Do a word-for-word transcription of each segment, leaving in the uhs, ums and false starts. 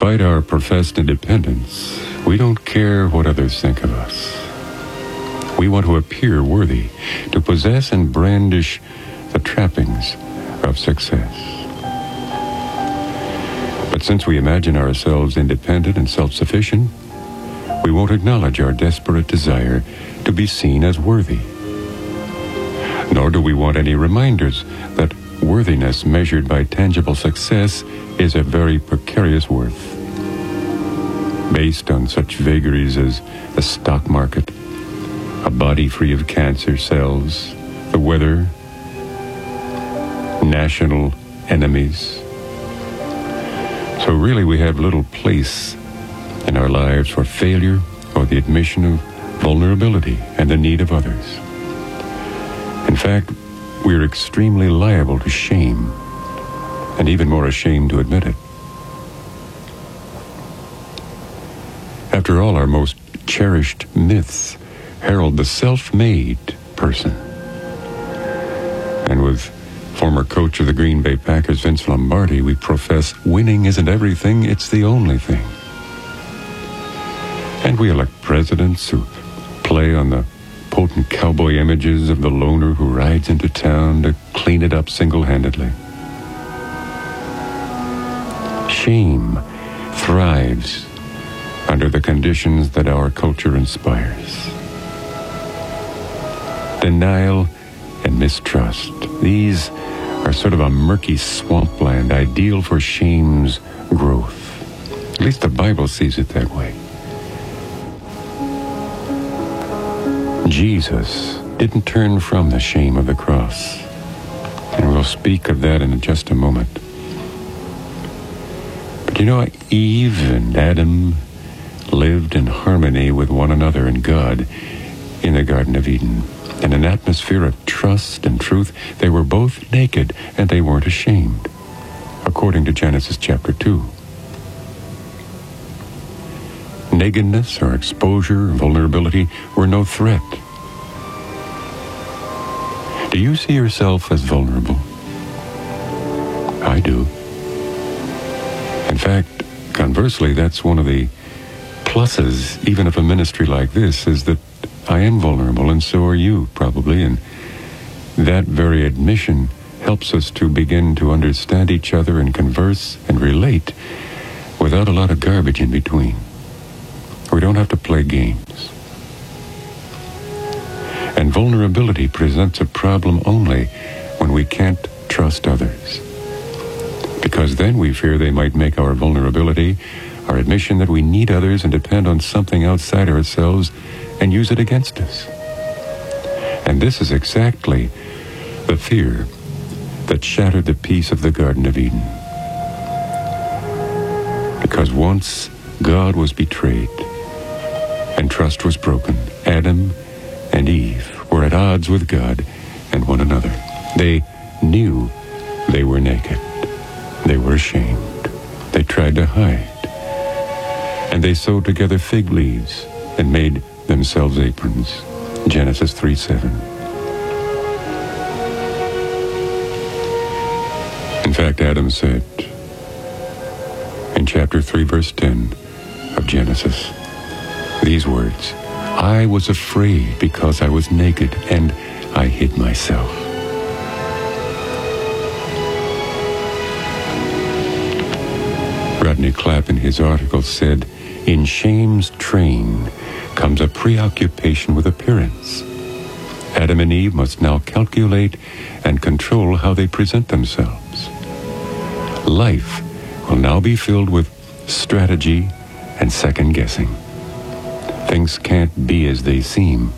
Despite our professed independence, we don't care what others think of us. We want to appear worthy, to possess and brandish the trappings of success. But since we imagine ourselves independent and self-sufficient, we won't acknowledge our desperate desire to be seen as worthy. Nor do we want any reminders that worthiness measured by tangible success is a very precarious worth, based on such vagaries as the stock market, a body free of cancer cells, the weather, national enemies. So really we have little place in our lives for failure or the admission of vulnerability and the need of others. In fact, we are extremely liable to shame, and even more ashamed to admit it. After all, our most cherished myths herald the self-made person. And with former coach of the Green Bay Packers, Vince Lombardi, we profess winning isn't everything, it's the only thing. And we elect presidents who play on the potent cowboy images of the loner who rides into town to clean it up single-handedly. Shame thrives under the conditions that our culture inspires. Denial and mistrust, these are sort of a murky swampland ideal for shame's growth. At least the Bible sees it that way. Jesus didn't turn from the shame of the cross, and we'll speak of that in just a moment. But you know, Eve and Adam lived in harmony with one another and God in the Garden of Eden. In an atmosphere of trust and truth, they were both naked and they weren't ashamed, according to Genesis chapter two. Nakedness or exposure, vulnerability were no threat. Do you see yourself as vulnerable? I do. In fact, conversely, that's one of the pluses, even of a ministry like this, is that I am vulnerable, and so are you, probably, and that very admission helps us to begin to understand each other and converse and relate without a lot of garbage in between. We don't have to play games. And vulnerability presents a problem only when we can't trust others. Because then we fear they might make our vulnerability, our admission that we need others and depend on something outside ourselves, and use it against us. And this is exactly the fear that shattered the peace of the Garden of Eden. Because once God was betrayed and trust was broken, Adam and Eve were at odds with God and one another. They knew they were naked. They were ashamed. They tried to hide. And they sewed together fig leaves and made themselves aprons. Genesis three seven. In fact, Adam said in chapter three, verse ten of Genesis, these words, "I was afraid because I was naked and I hid myself." Rodney Clapp in his article said, "In shame's train comes a preoccupation with appearance. Adam and Eve must now calculate and control how they present themselves. Life will now be filled with strategy and second-guessing. Things can't be as they seem.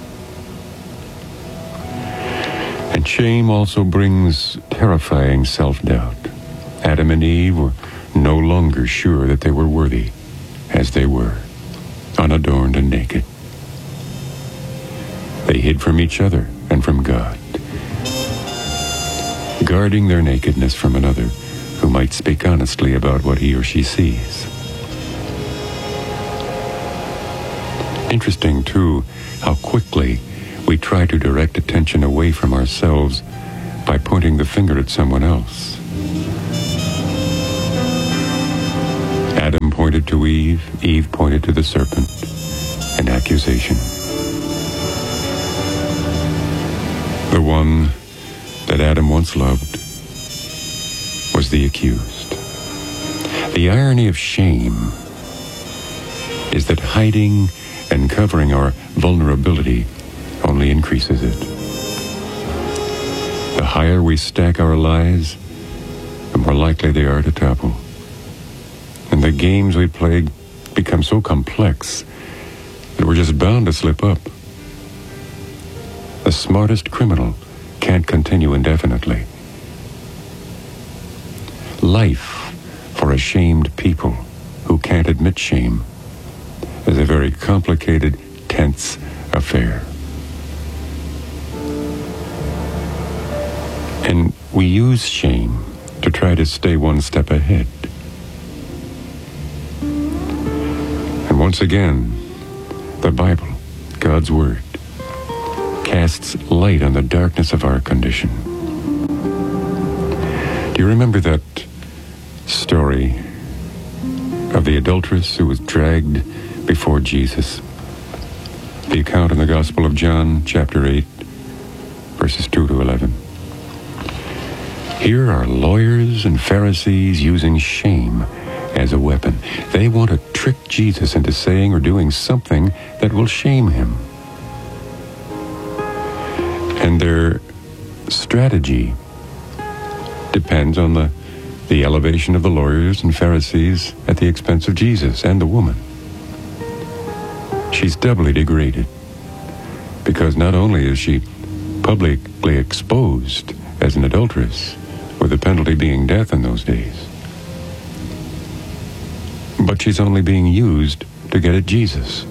And shame also brings terrifying self-doubt. Adam and Eve were no longer sure that they were worthy as they were, unadorned and naked. They hid from each other and from God, guarding their nakedness from another who might speak honestly about what he or she sees. Interesting, too, how quickly we try to direct attention away from ourselves by pointing the finger at someone else. Adam pointed to Eve, Eve pointed to the serpent, an accusation. The one that Adam once loved was the accused. The irony of shame is that hiding and covering our vulnerability only increases it. The higher we stack our lies, the more likely they are to topple. And the games we play become so complex that we're just bound to slip up. The smartest criminal can't continue indefinitely. Life for a shamed people who can't admit shame is a very complicated, tense affair. And we use shame to try to stay one step ahead. And once again, the Bible, God's Word, casts light on the darkness of our condition. Do you remember that story of the adulteress who was dragged before Jesus? The account in the Gospel of John, chapter eight, verses two to eleven. Here are lawyers and Pharisees using shame as a weapon. They want to trick Jesus into saying or doing something that will shame him. And their strategy depends on the, the elevation of the lawyers and Pharisees at the expense of Jesus and the woman. She's doubly degraded because not only is she publicly exposed as an adulteress, with the penalty being death in those days, but she's only being used to get at Jesus.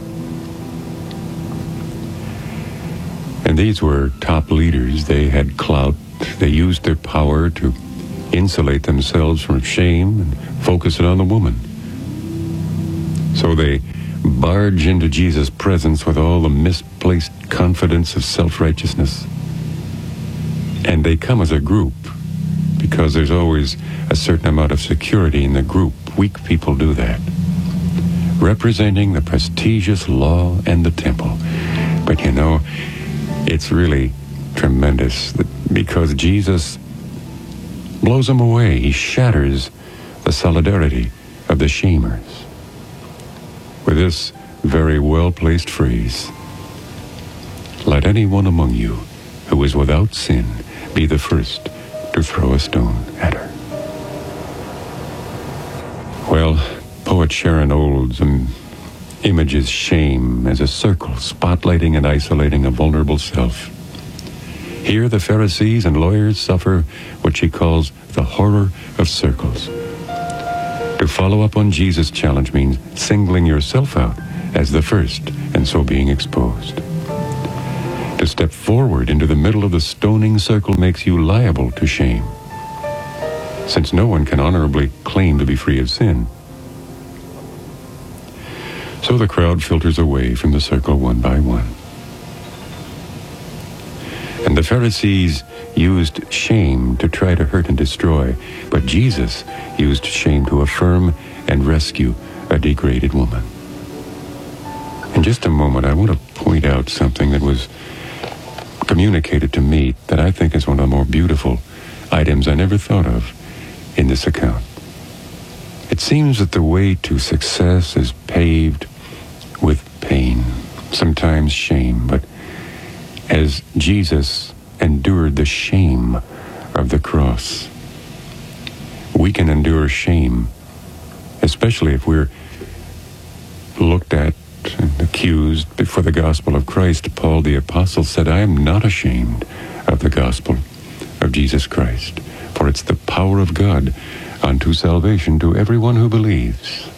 And these were top leaders. They had clout. They used their power to insulate themselves from shame and focus it on the woman. So they barge into Jesus' presence with all the misplaced confidence of self-righteousness. And they come as a group because there's always a certain amount of security in the group. Weak people do that, representing the prestigious law and the temple. But you know, it's really tremendous that because Jesus blows them away. He shatters the solidarity of the shamers with this very well-placed phrase: let anyone among you who is without sin be the first to throw a stone at her. Well, poet Sharon Olds um, images shame as a circle spotlighting and isolating a vulnerable self. Here the Pharisees and lawyers suffer what she calls the horror of circles. To follow up on Jesus' challenge means singling yourself out as the first and so being exposed. To step forward into the middle of the stoning circle makes you liable to shame, since no one can honorably claim to be free of sin. So the crowd filters away from the circle one by one. And the Pharisees used shame to try to hurt and destroy, but Jesus used shame to affirm and rescue a degraded woman. In just a moment, I want to point out something that was communicated to me that I think is one of the more beautiful items I never thought of in this account. It seems that the way to success is paved with pain, sometimes shame, but as Jesus endured the shame of the cross, we can endure shame, especially if we're looked at and accused before the gospel of Christ. Paul the apostle said, I am not ashamed of the gospel of Jesus Christ, for it's the power of God unto salvation to everyone who believes.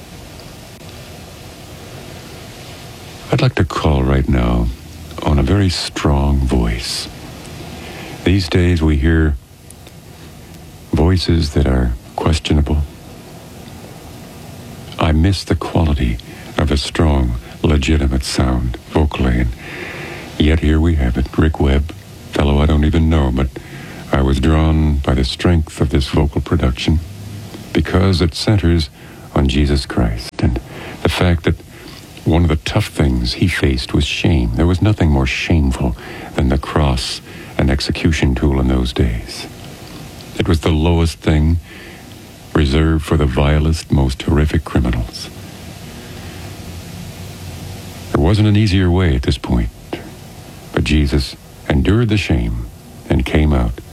I'd like to call right now on a very strong voice. These days we hear voices that are questionable. I miss the quality of a strong, legitimate sound vocally, and yet here we have it. Rick Webb, fellow I don't even know, but I was drawn by the strength of this vocal production because it centers on Jesus Christ, and the fact that one of the tough things he faced was shame. There was nothing more shameful than the cross, an execution tool in those days. It was the lowest thing, reserved for the vilest, most horrific criminals. There wasn't an easier way at this point, but Jesus endured the shame and came out